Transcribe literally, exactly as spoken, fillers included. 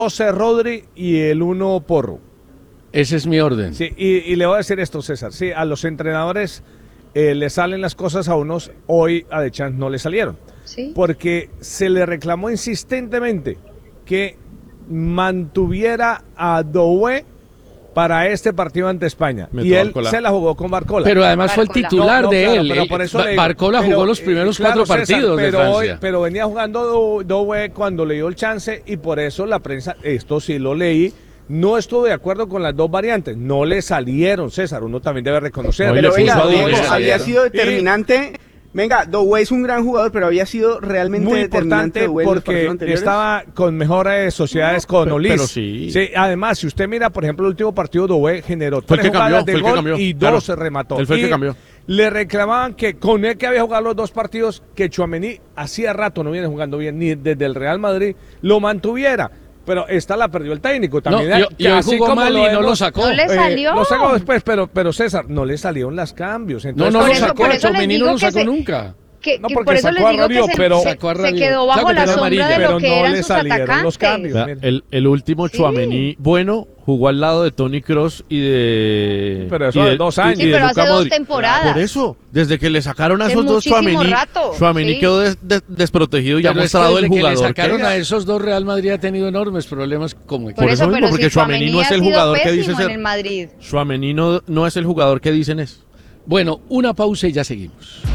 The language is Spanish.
doce Rodri y el uno Porro. Ese es mi orden. Sí, y, y le voy a decir esto, César. Sí, a los entrenadores eh, le salen las cosas a unos, hoy a Deschamps no le salieron. Sí. Porque se le reclamó insistentemente que mantuviera a Doué para este partido ante España. Meto y él Barcola. se la jugó con Barcola. Pero además fue el Barcola. titular No, no, de claro, él. pero Eh, por eso Ba- le digo, Barcola pero, jugó los eh, primeros claro, cuatro César, partidos de pero Francia. hoy- pero venía jugando Doué cuando le dio el chance y por eso la prensa, esto sí lo leí, no estuvo de acuerdo con las dos variantes. No le salieron, César, uno también debe reconocer. No, y Pero le venga, puso a Diego, Doué. había sido Y- determinante. Venga, Doué es un gran jugador, pero había sido realmente Muy determinante importante Doué en los porque partidos anteriores. estaba con mejores sociedades con pero- Olis. pero sí. Además, si usted mira, por ejemplo, el último partido Doué generó Fue el tres que cambió, jugadas de fue el que gol cambió, y claro. dos se remató. Él fue el Y que cambió. le reclamaban que con él que había jugado los dos partidos, que Tchouaméni hacía rato no viene jugando bien, ni desde el Real Madrid, lo mantuviera. Pero esta la perdió el técnico también. No, y- y hoy así jugó como mal y no hemos- lo sacó. No le eh, salió. lo sacó después, pero, pero César, no le salieron los cambios. No, Entonces, no Por lo eso- sacó. por eso les Tchouaméni no digo lo que sacó se- nunca. Que, No, que porque por eso sacó a les digo Rabiot, que se, pero- se- Sacó a se Rabiot. quedó Claro bajo que la tenía sombra amarilla. de pero lo que no eran le sus salieron atacantes. los cambios. Vea, mira. el, el último Sí. Tchouaméni bueno jugó al lado de Toni Kroos y de Pero eso y de dos años. y Sí, de pero Luka hace dos Modric. temporadas. Por eso, desde que le sacaron a Hace esos dos muchísimo Tchouaméni, rato, Tchouaméni sí. quedó des- des- desprotegido y ha Pero es que mostrado desde el que le jugador sacaron que a es. esos dos, Real Madrid ha tenido enormes problemas como equipo. Por Por eso, eso mismo, pero porque si Tchouaméni no Tchouaméni es ha el sido jugador que pésimo dice en ser. el Madrid. Tchouaméni no, no es el jugador que dicen es. Bueno, una pausa y ya seguimos.